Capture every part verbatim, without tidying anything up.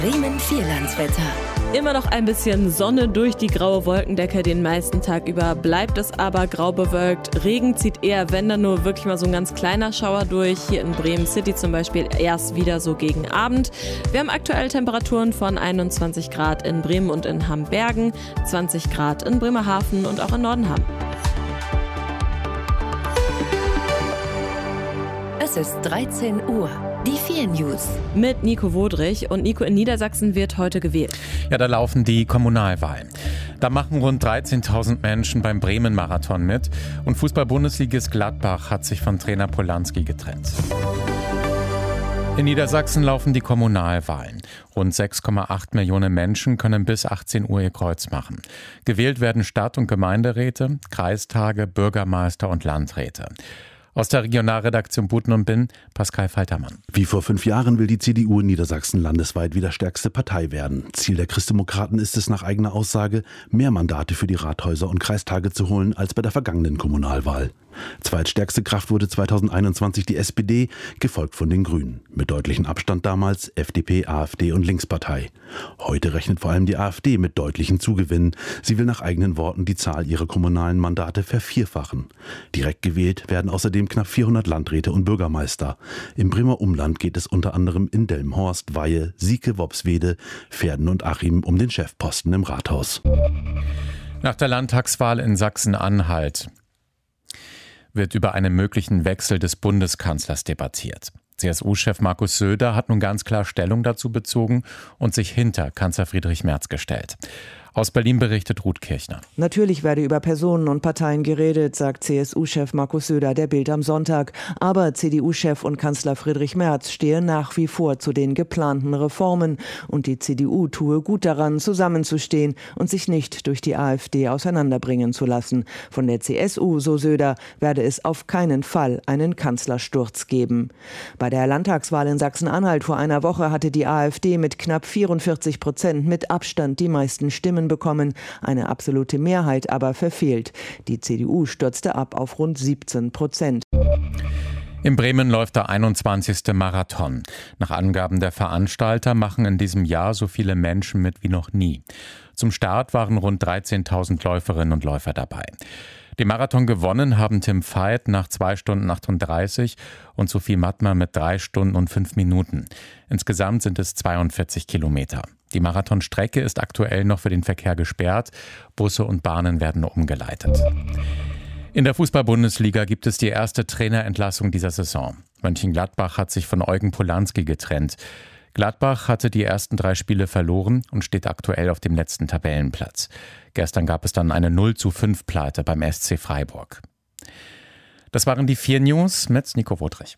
Bremen Vierlandswetter. Immer noch ein bisschen Sonne durch die graue Wolkendecke den meisten Tag über, bleibt es aber grau bewölkt. Regen zieht eher, wenn dann nur wirklich mal so ein ganz kleiner Schauer durch. Hier in Bremen City zum Beispiel erst wieder so gegen Abend. Wir haben aktuell Temperaturen von einundzwanzig Grad in Bremen und in Hambergen, zwanzig Grad in Bremerhaven und auch in Nordenham. Es ist dreizehn Uhr. Die vier News. Mit Nico Wodrich. Und Nico, in Niedersachsen wird heute gewählt. Ja, da laufen die Kommunalwahlen. Da machen rund dreizehntausend Menschen beim Bremen-Marathon mit. Und Fußball-Bundesligist Gladbach hat sich von Trainer Polanski getrennt. In Niedersachsen laufen die Kommunalwahlen. Rund sechs Komma acht Millionen Menschen können bis achtzehn Uhr ihr Kreuz machen. Gewählt werden Stadt- und Gemeinderäte, Kreistage, Bürgermeister und Landräte. Aus der Regionalredaktion Buten und Binn, Pascal Faltermann. Wie vor fünf Jahren will die C D U in Niedersachsen landesweit wieder stärkste Partei werden. Ziel der Christdemokraten ist es nach eigener Aussage, mehr Mandate für die Rathäuser und Kreistage zu holen als bei der vergangenen Kommunalwahl. Zweitstärkste Kraft wurde zweitausendeinundzwanzig die S P D, gefolgt von den Grünen. Mit deutlichem Abstand damals F D P, AfD und Linkspartei. Heute rechnet vor allem die AfD mit deutlichen Zugewinnen. Sie will nach eigenen Worten die Zahl ihrer kommunalen Mandate vervierfachen. Direkt gewählt werden außerdem knapp vierhundert Landräte und Bürgermeister. Im Bremer Umland geht es unter anderem in Delmenhorst, Weihe, Sieke, Worpswede, Verden und Achim um den Chefposten im Rathaus. Nach der Landtagswahl in Sachsen-Anhalt wird über einen möglichen Wechsel des Bundeskanzlers debattiert. C S U-Chef Markus Söder hat nun ganz klar Stellung dazu bezogen und sich hinter Kanzler Friedrich Merz gestellt. Aus Berlin berichtet Ruth Kirchner. Natürlich werde über Personen und Parteien geredet, sagt C S U-Chef Markus Söder der Bild am Sonntag. Aber C D U-Chef und Kanzler Friedrich Merz stehe nach wie vor zu den geplanten Reformen. Und die C D U tue gut daran, zusammenzustehen und sich nicht durch die AfD auseinanderbringen zu lassen. Von der C S U, so Söder, werde es auf keinen Fall einen Kanzlersturz geben. Bei der Landtagswahl in Sachsen-Anhalt vor einer Woche hatte die AfD mit knapp vierundvierzig Prozent mit Abstand die meisten Stimmen bekommen, eine absolute Mehrheit aber verfehlt. Die C D U stürzte ab auf rund siebzehn Prozent. In Bremen läuft der einundzwanzigste Marathon. Nach Angaben der Veranstalter machen in diesem Jahr so viele Menschen mit wie noch nie. Zum Start waren rund dreizehntausend Läuferinnen und Läufer dabei. Den Marathon gewonnen haben Tim Veit nach zwei Stunden achtunddreißig und Sophie Mattmer mit drei Stunden und fünf Minuten. Insgesamt sind es zweiundvierzig Kilometer. Die Marathonstrecke ist aktuell noch für den Verkehr gesperrt. Busse und Bahnen werden umgeleitet. In der Fußball-Bundesliga gibt es die erste Trainerentlassung dieser Saison. Mönchengladbach hat sich von Eugen Polanski getrennt. Gladbach hatte die ersten drei Spiele verloren und steht aktuell auf dem letzten Tabellenplatz. Gestern gab es dann eine null zu fünf Pleite beim S C Freiburg. Das waren die vier News mit Nico Wodrich.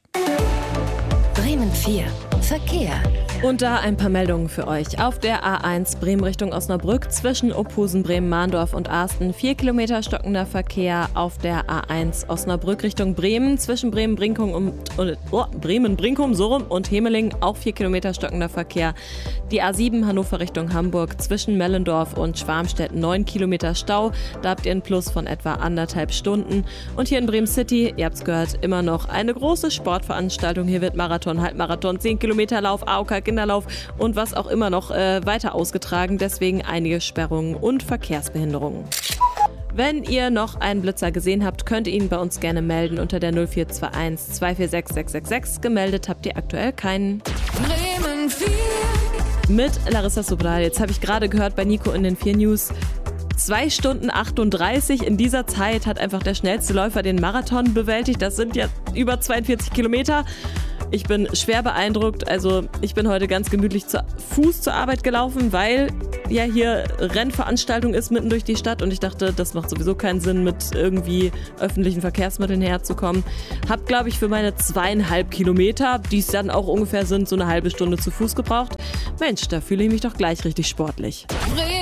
Bremen vier. Verkehr. Und da ein paar Meldungen für euch. Auf der A eins Bremen Richtung Osnabrück zwischen Ophusen, Bremen, Mahndorf und Arsten vier Kilometer stockender Verkehr. Auf der A eins Osnabrück Richtung Bremen zwischen Bremen-Brinkum und, und oh, Bremen-Brinkum so rum und Hemeling auch vier Kilometer stockender Verkehr. Die A sieben Hannover Richtung Hamburg zwischen Mellendorf und Schwarmstedt neun Kilometer Stau. Da habt ihr einen Plus von etwa anderthalb Stunden. Und hier in Bremen City, ihr habt's gehört, immer noch eine große Sportveranstaltung. Hier wird Marathon, Halbmarathon, zehn Kilometer Lauf, A O K, Kinderlauf und was auch immer noch äh, weiter ausgetragen. Deswegen einige Sperrungen und Verkehrsbehinderungen. Wenn ihr noch einen Blitzer gesehen habt, könnt ihr ihn bei uns gerne melden unter der null vier zwei eins zwei vier sechs sechs sechs sechs. Gemeldet habt ihr aktuell keinen. Bremen vier. Mit Larissa Sobral. Jetzt habe ich gerade gehört bei Nico in den vier News. zwei Stunden achtunddreißig. In dieser Zeit hat einfach der schnellste Läufer den Marathon bewältigt. Das sind ja über zweiundvierzig Kilometer. Ich bin schwer beeindruckt. Also ich bin heute ganz gemütlich zu Fuß zur Arbeit gelaufen, weil ja hier Rennveranstaltung ist mitten durch die Stadt und ich dachte, das macht sowieso keinen Sinn, mit irgendwie öffentlichen Verkehrsmitteln herzukommen. Hab, glaube ich, für meine zweieinhalb Kilometer, die es dann auch ungefähr sind, so eine halbe Stunde zu Fuß gebraucht. Mensch, da fühle ich mich doch gleich richtig sportlich.